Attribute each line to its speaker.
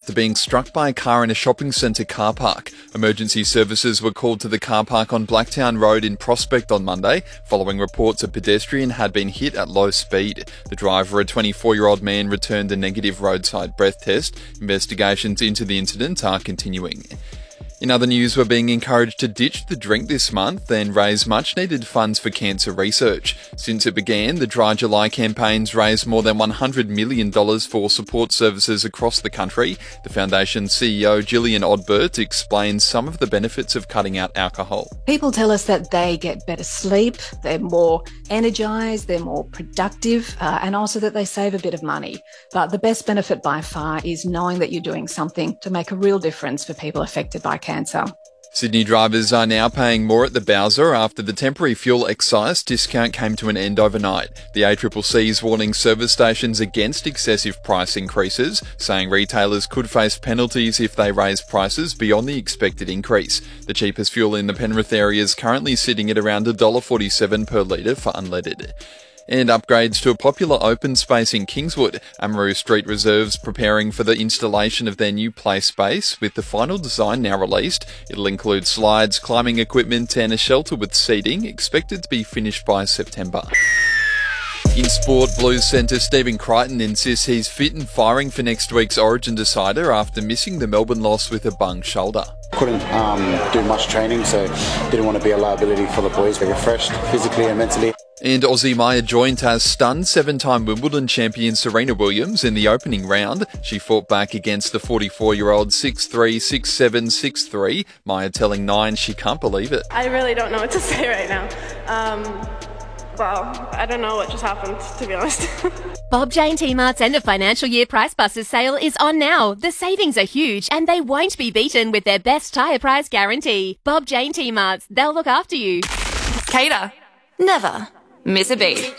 Speaker 1: after being struck by a car in a shopping centre car park. Emergency services were called to the car park on Blacktown Road in Prospect on Monday, following reports a pedestrian had been hit at low speed. The driver, a 24-year-old man, returned a negative roadside breath test. Investigations into the incident are continuing. In other news, we're being encouraged to ditch the drink this month and raise much-needed funds for cancer research. Since it began, the Dry July campaign's raised more than $100 million for support services across the country. The Foundation's CEO, Gillian Odbert, explains some of the benefits of cutting out alcohol.
Speaker 2: People tell us that they get better sleep, they're more energised, they're more productive, and also that they save a bit of money. But the best benefit by far is knowing that you're doing something to make a real difference for people affected by cancer.
Speaker 1: Sydney drivers are now paying more at the Bowser after the temporary fuel excise discount came to an end overnight. The ACCC is warning service stations against excessive price increases, saying retailers could face penalties if they raise prices beyond the expected increase. The cheapest fuel in the Penrith area is currently sitting at around $1.47 per litre for unleaded. And upgrades to a popular open space in Kingswood. Amaru Street Reserve's preparing for the installation of their new play space, with the final design now released. It'll include slides, climbing equipment and a shelter with seating, expected to be finished by September. In sport, Blues centre Stephen Crichton insists he's fit and firing for next week's Origin decider after missing the Melbourne loss with a bunged shoulder.
Speaker 3: Couldn't do much training, so didn't want to be a liability for the boys. They're refreshed physically and mentally.
Speaker 1: And Aussie Maya Joint has stunned 7-time Wimbledon champion Serena Williams in the opening round. She fought back against the 44-year-old 6'3", 6'7", 6'3", Maya telling Nine she can't believe it.
Speaker 4: I really don't know what to say right now. Well, I don't know what just happened, to be honest.
Speaker 5: Bob Jane T-Mart's end of financial year Price Busters sale is on now. The savings are huge and they won't be beaten with their best tyre price guarantee. Bob Jane T-Mart's, they'll look after you.
Speaker 6: Cater. Never miss a beat.